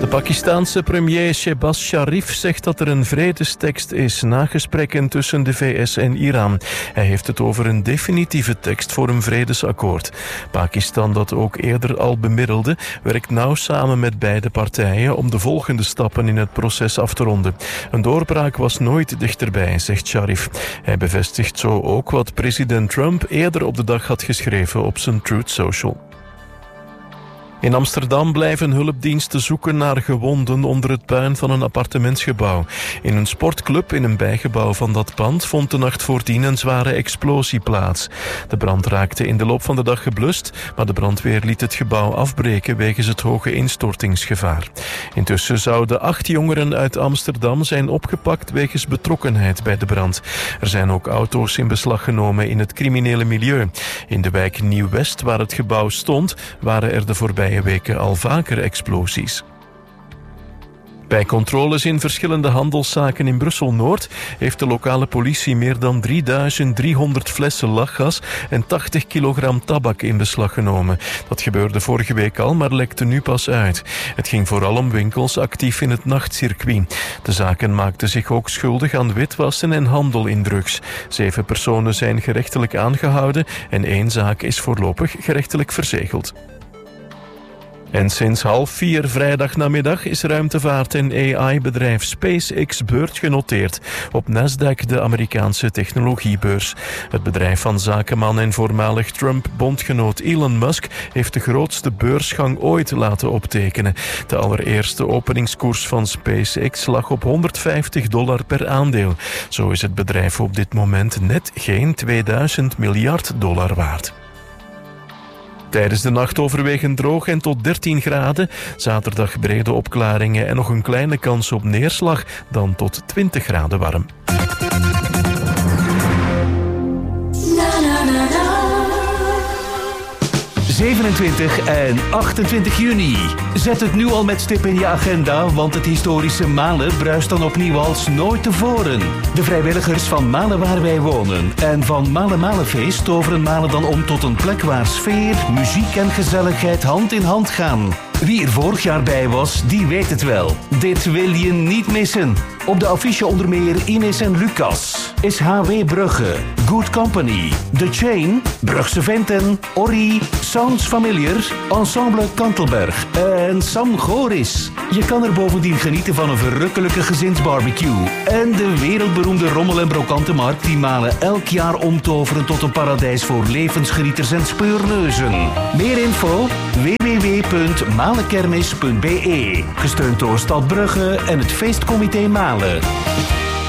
De Pakistaanse premier Shehbaz Sharif zegt dat er een vredestekst is na gesprekken tussen de VS en Iran. Hij heeft het over een definitieve tekst voor een vredesakkoord. Pakistan, dat ook eerder al bemiddelde, werkt nauw samen met beide partijen om de volgende stappen in het proces af te ronden. Een doorbraak was nooit dichterbij, zegt Sharif. Hij bevestigt zo ook wat president Trump eerder op de dag had geschreven op zijn Truth Social. In Amsterdam blijven hulpdiensten zoeken naar gewonden onder het puin van een appartementsgebouw. In een sportclub in een bijgebouw van dat pand vond de nacht voordien een zware explosie plaats. De brand raakte in de loop van de dag geblust, maar de brandweer liet het gebouw afbreken wegens het hoge instortingsgevaar. Intussen zouden 8 jongeren uit Amsterdam zijn opgepakt wegens betrokkenheid bij de brand. Er zijn ook auto's in beslag genomen in het criminele milieu. In de wijk Nieuw-West, waar het gebouw stond, waren er de voorbije weken al vaker explosies. Bij controles in verschillende handelszaken in Brussel-Noord heeft de lokale politie meer dan 3300 flessen lachgas en 80 kilogram tabak in beslag genomen. Dat gebeurde vorige week al, maar lekte nu pas uit. Het ging vooral om winkels actief in het nachtcircuit. De zaken maakten zich ook schuldig aan witwassen en handel in drugs. 7 personen zijn gerechtelijk aangehouden en 1 zaak is voorlopig gerechtelijk verzegeld. En sinds 3:30 vrijdagnamiddag is ruimtevaart- en AI-bedrijf SpaceX beursgenoteerd op Nasdaq, de Amerikaanse technologiebeurs. Het bedrijf van zakenman en voormalig Trump-bondgenoot Elon Musk heeft de grootste beursgang ooit laten optekenen. De allereerste openingskoers van SpaceX lag op $150 per aandeel. Zo is het bedrijf op dit moment net geen $2000 miljard waard. Tijdens de nacht overwegend droog en tot 13 graden. Zaterdag brede opklaringen en nog een kleine kans op neerslag. Dan tot 20 graden warm. 27 en 28 juni. Zet het nu al met stip in je agenda, want het historische Malen bruist dan opnieuw als nooit tevoren. De vrijwilligers van Malen waar wij wonen en van Malen Malenfeest toveren Malen dan om tot een plek waar sfeer, muziek en gezelligheid hand in hand gaan. Wie er vorig jaar bij was, die weet het wel. Dit wil je niet missen. Op de affiche onder meer Ines en Lucas, SHW Brugge, Good Company, The Chain, Brugse Venten, Orri, Sounds Familiar, Ensemble Kantelberg en Sam Goris. Je kan er bovendien genieten van een verrukkelijke gezinsbarbecue en de wereldberoemde rommel- en brokantenmarkt die Malen elk jaar omtoveren tot een paradijs voor levensgenieters en speurneuzen. Meer info www.malenkermis.be. Gesteund door Stad Brugge en het feestcomité Malen.